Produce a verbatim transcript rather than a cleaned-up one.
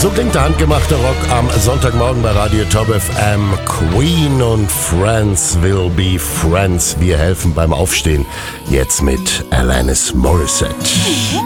So klingt der handgemachte Rock am Sonntagmorgen bei Radio Top F M. Queen und Friends will be friends. Wir helfen beim Aufstehen. Jetzt mit Alanis Morissette.